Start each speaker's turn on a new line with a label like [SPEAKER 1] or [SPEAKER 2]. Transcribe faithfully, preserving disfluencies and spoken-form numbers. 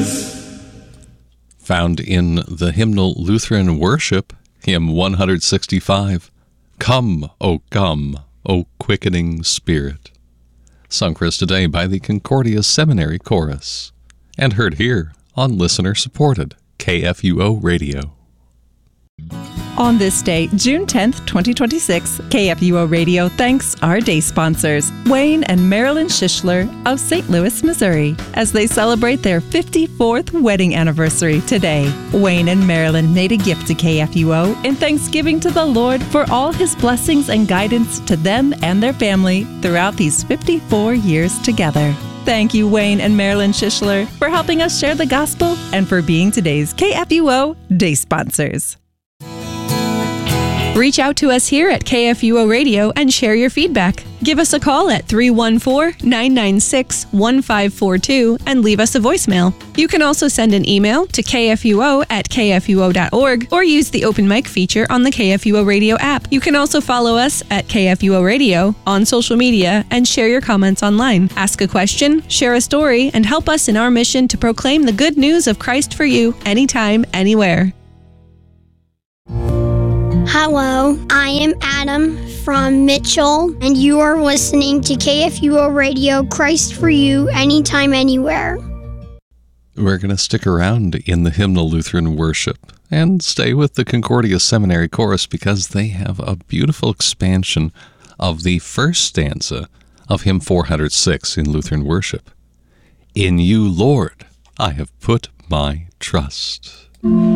[SPEAKER 1] Found in the hymnal Lutheran Worship, hymn one sixty-five, Come, O come, O quickening Spirit, sung for us today by the Concordia Seminary Chorus, and heard here on listener-supported K F U O Radio.
[SPEAKER 2] On this day, June tenth, twenty twenty-six, K F U O Radio thanks our day sponsors, Wayne and Marilyn Schischler of Saint Louis, Missouri, as they celebrate their fifty-fourth wedding anniversary today. Wayne and Marilyn made a gift to K F U O in thanksgiving to the Lord for all His blessings and guidance to them and their family throughout these fifty-four years together. Thank you, Wayne and Marilyn Schischler, for helping us share the gospel and for being today's K F U O day sponsors.
[SPEAKER 3] Reach out to us here at K F U O Radio and share your feedback. Give us a call at three one four, nine nine six, one five four two and leave us a voicemail. You can also send an email to k f u o at k f u o dot org or use the open mic feature on the K F U O Radio app. You can also follow us at K F U O Radio on social media and share your comments online. Ask a question, share a story, and help us in our mission to proclaim the good news of Christ for you anytime, anywhere.
[SPEAKER 4] Hello, I am Adam from Mitchell, and you are listening to K F U O Radio, Christ for you, anytime, anywhere.
[SPEAKER 1] We're going to stick around in the hymnal Lutheran Worship and stay with the Concordia Seminary Chorus because they have a beautiful expansion of the first stanza of hymn four oh six in Lutheran Worship. In you, Lord, I have put my trust.